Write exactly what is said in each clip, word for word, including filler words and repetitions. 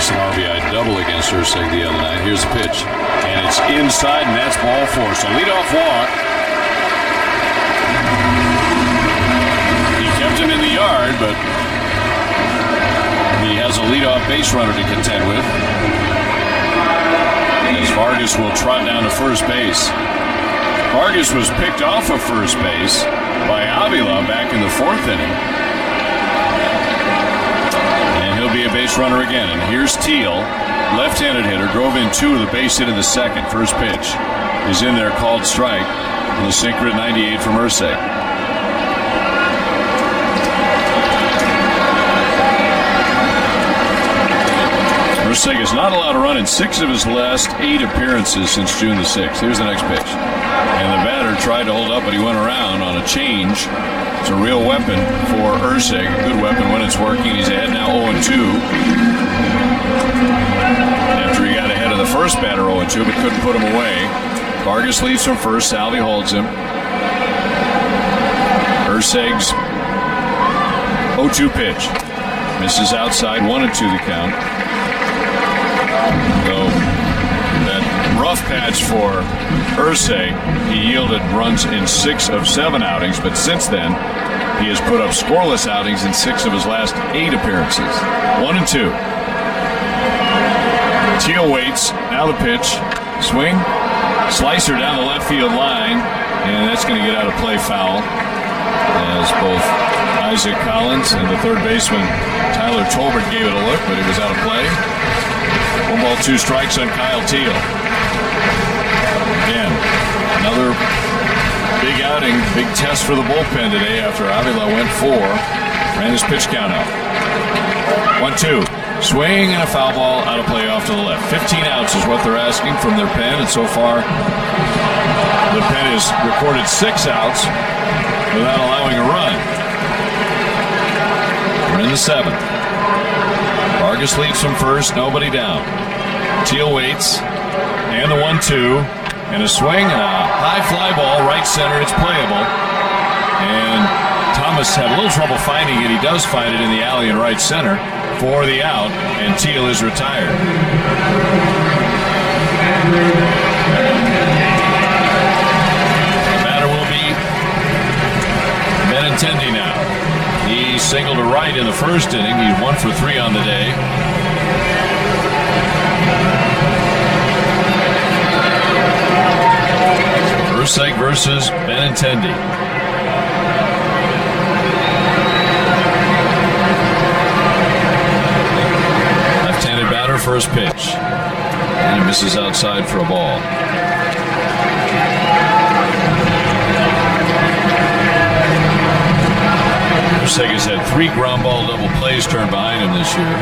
Jackson R B I double against Ursig the other night. Here's the pitch. And it's inside, and that's ball four. So leadoff walk. He kept him in the yard, but he has a leadoff base runner to contend with. As Vargas will trot down to first base. Vargas was picked off of first base by Avila back in the fourth inning. And he'll be a base runner again. And here's Teal, left-handed hitter, drove in two with a base hit in the second. First pitch is in there, called strike. And the sinker at ninety-eight from Ursig. Ursig is not allowed to run in six of his last eight appearances since June the sixth. Here's the next pitch. And the batter tried to hold up, but he went around on a change. It's a real weapon for Ursig. A good weapon when it's working. He's ahead now oh and two. After he got ahead of the first batter oh and two, but couldn't put him away. Vargas leads from first. Salvi holds him. Ursig's oh two pitch. Misses outside. one and two the count. Though that rough patch for Ursig, he yielded runs in six of seven outings, but since then he has put up scoreless outings in six of his last eight appearances. One and two. Teal waits. Now the pitch. Swing. Slicer down the left field line, and that's going to get out of play, foul, as both Isaac Collins and the third baseman Tyler Tolbert gave it a look, but it was out of play. One ball, two strikes on Kyle Teal. Again, another big outing, big test for the bullpen today after Avila went four. Ran his pitch count out. One, two. Swing and a foul ball out of play off to the left. fifteen outs is what they're asking from their pen, and so far the pen has recorded six outs without allowing a run. We're in the seventh. Vargas leads from first, nobody down. Teal waits, and the one two, and a swing, and a high fly ball, right center. It's playable. And Thomas had a little trouble finding it. He does find it in the alley in right center for the out, and Teal is retired. The batter will be Benintendi now. He singled to right in the first inning. He's one for three on the day. Ursig versus Benintendi. Left-handed batter, first pitch. And he misses outside for a ball. Ursig has had three ground ball double plays turned behind him this year.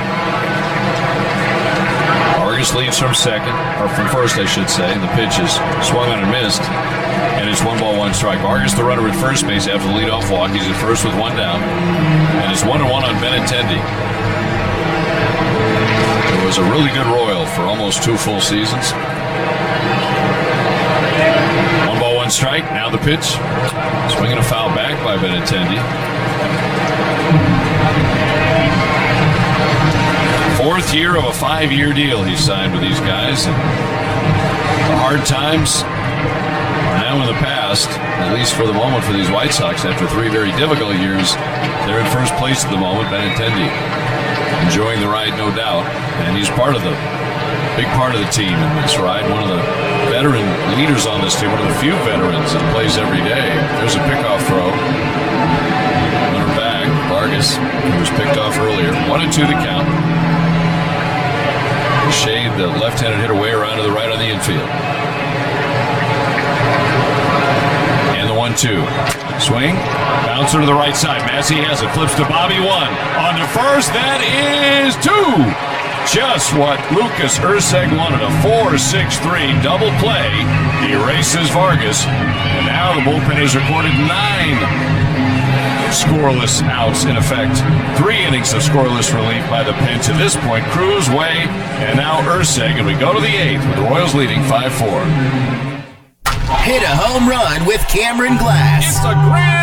Vargas leads from second, or from first, I should say. The pitch is swung on and missed, and it's one ball, one strike. Vargas, the runner at first base after the leadoff walk. He's at first with one down, and it's one and one on Benintendi. It was a really good Royal for almost two full seasons. One ball, one strike. Now the pitch, swinging a foul back by Benintendi. Fourth year of a five-year deal he signed with these guys. And the hard times are now in the past, at least for the moment for these White Sox. After three very difficult years, they're in first place at the moment. Benintendi enjoying the ride, no doubt. And he's part of the, big part of the team in this ride. One of the veteran leaders on this team, one of the few veterans that plays every day. There's a pickoff throw. Runner back, Vargas, who was picked off earlier. One and two the count. Shade, the left-handed hitter, way around to the right on the infield. And the one two. Swing. Bouncer to the right side. Massey has it. Flips to Bobby. One. On to first. That is two. Just what Lucas Ursig wanted. A four six three double play. He erases Vargas. And now the bullpen has recorded nine scoreless outs, in effect. Three innings of scoreless relief by the pen to this point. Cruz, Way, and now Ursig. And we go to the eighth with the Royals leading five four. Hit a home run with Cameron Glass. It's a grand